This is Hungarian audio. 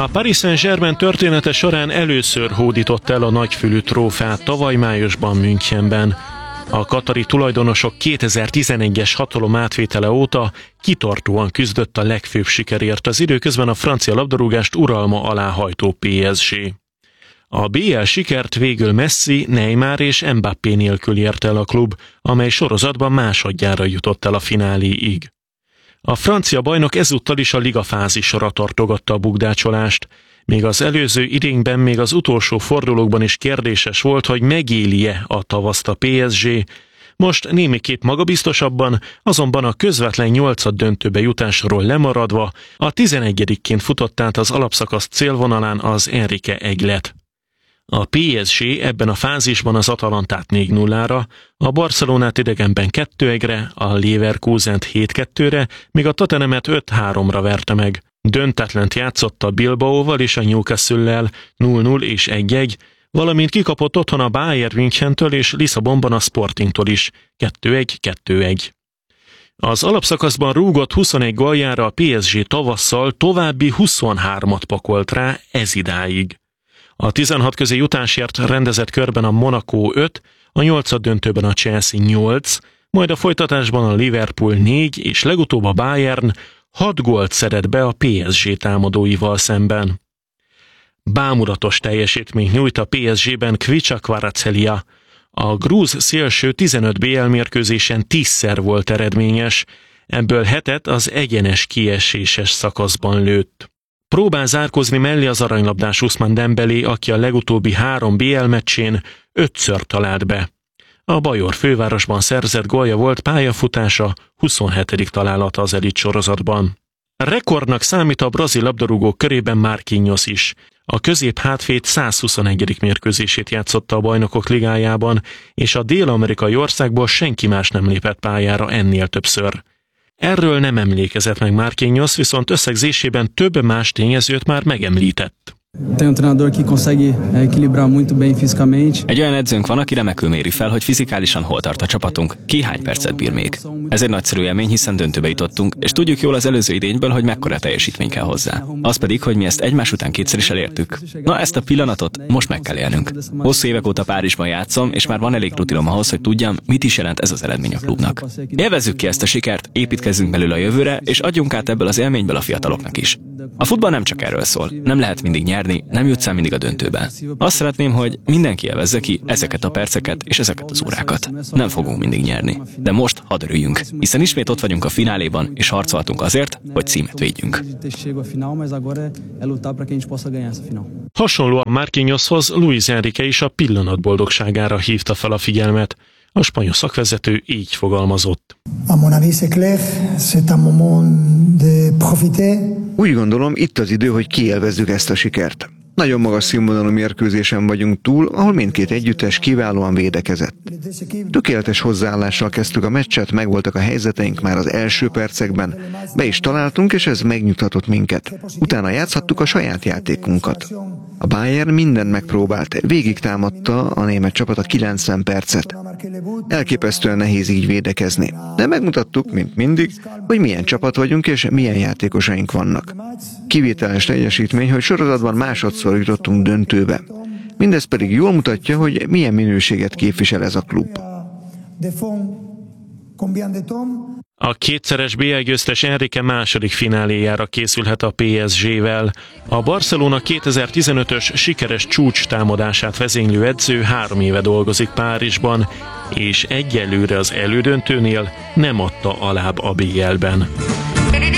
A Paris Saint-Germain története során először hódított el a nagyfülű trófeát tavaly májusban Münchenben. A katari tulajdonosok 2011-es hatalom átvétele óta kitartóan küzdött a legfőbb sikerért, az időközben a francia labdarúgást uralma alá hajtó PSG. A BL sikert végül Messi, Neymar és Mbappé nélkül ért el a klub, amely sorozatban másodjára jutott el a fináléig. A francia bajnok ezúttal is a ligafázisra tartogatta a bukdácsolást. Még az előző idényben, még az utolsó fordulókban is kérdéses volt, hogy megéli-e a tavaszt a PSG. Most némiképp magabiztosabban, azonban a közvetlen 8-döntőbe jutásról lemaradva, a 11-ként futott át az alapszakasz célvonalán az Enrique Eglet. A PSG ebben a fázisban az Atalantát 4-0-ra, a Barcelonát idegenben 2-1-re, a Leverkusent 7-2-re, míg a Tottenhamet 5-3-ra verte meg. Döntetlent játszott a Bilbaóval és a Newcastle-lel 0-0 és 1-1, valamint kikapott otthon a Bayern Münchentől és Lisszabonban a Sportingtól is 2-1-2-1. Az alapszakaszban rúgott 21 góljára a PSG tavasszal további 23-at pakolt rá ezidáig. A 16 közé jutásért rendezett körben a Monaco 5, a 8-döntőben a Chelsea 8, majd a folytatásban a Liverpool 4 és legutóbb a Bayern 6 gólt szedett be a PSG támadóival szemben. Bámulatos teljesítményt nyújt a PSG-ben Kvicha Kvaratskhelia. A grúz szélső 15 BL mérkőzésen 10-szer volt eredményes, ebből 7-et az egyenes kieséses szakaszban lőtt. Próbál zárkozni mellé az aranylabdás Ousmane Dembélé, aki a legutóbbi 3 BL meccsén 5-ször talált be. A bajor fővárosban szerzett gólja volt pályafutása 27. találata az elit sorozatban. Rekordnak számít a brazil labdarúgók körében Marquinhos is. A középhátvéd 121. mérkőzését játszotta a Bajnokok Ligájában, és a dél-amerikai országból senki más nem lépett pályára ennél többször. Erről nem emlékezett meg Marquinhos, viszont összegzésében több más tényezőt már megemlített. Egy olyan edzőnk van, aki remekül méri fel, hogy fizikálisan hol tart a csapatunk, ki hány percet bír még. Ez egy nagyszerű élmény, hiszen döntőbe jutottunk, és tudjuk jól az előző idényből, hogy mekkora teljesítmény kell hozzá. Az pedig, hogy mi ezt egymás után kétszer is elértük. Na, ezt a pillanatot most meg kell élnünk. Hosszú évek óta Párizsban játszom, és már van elég rutinom ahhoz, hogy tudjam, mit is jelent ez az eredmény a klubnak. Élvezzük ki ezt a sikert, építkezzünk belőle a jövőre, és adjunk át ebből az élményből a fiataloknak is. A futball nem csak erről szól, nem lehet mindig nyerni, nem jutsz el mindig a döntőbe. Azt szeretném, hogy mindenki élvezze ki ezeket a perceket és ezeket az órákat. Nem fogunk mindig nyerni, de most hadd örüljünk, hiszen ismét ott vagyunk a fináléban, és harcoltunk azért, hogy címet védjünk. Hasonlóan Marquinhoshoz Luis Enrique is a pillanat boldogságára hívta fel a figyelmet. A spanyol szakvezető így fogalmazott. Úgy gondolom, itt az idő, hogy kiélvezzük ezt a sikert. Nagyon magas színvonalú mérkőzésen vagyunk túl, ahol mindkét együttes kiválóan védekezett. Tökéletes hozzáállással kezdtük a meccset, megvoltak a helyzeteink már az első percekben, be is találtunk, és ez megnyugtatott minket. Utána játszhattuk a saját játékunkat. A Bayern mindent megpróbált, végig támadta a német csapat a 90 percet. Elképesztően nehéz így védekezni, de megmutattuk, mint mindig, hogy milyen csapat vagyunk és milyen játékosaink vannak. Kivételes teljesítmény, hogy sorozatban másodszor jutottunk döntőbe. Mindez pedig jól mutatja, hogy milyen minőséget képvisel ez a klub. A kétszeres BL győztes Enrique második fináléjára készülhet a PSG-vel. A Barcelona 2015-ös sikeres csúcs támadását vezénylő edző 3 éve dolgozik Párizsban, és egyelőre az elődöntőnél nem adta alább a BL-ben.